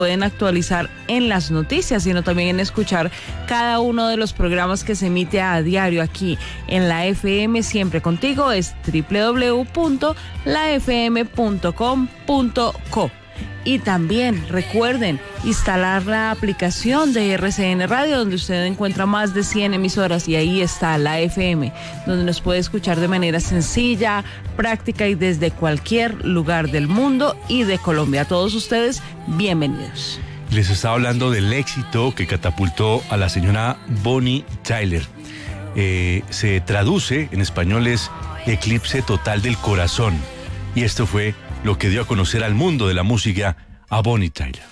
pueden actualizar en las noticias, sino también en escuchar cada uno de los programas que se emite a diario aquí en la FM Siempre Contigo. Es www.lafm.com.co. Y también recuerden instalar la aplicación de RCN Radio, donde usted encuentra más de 100 emisoras, y ahí está la FM, donde nos puede escuchar de manera sencilla, práctica y desde cualquier lugar del mundo y de Colombia. A todos ustedes, bienvenidos. Les estaba hablando del éxito que catapultó a la señora Bonnie Tyler. Se traduce en español es Eclipse Total del Corazón. Y esto fue lo que dio a conocer al mundo de la música a Bonnie Tyler.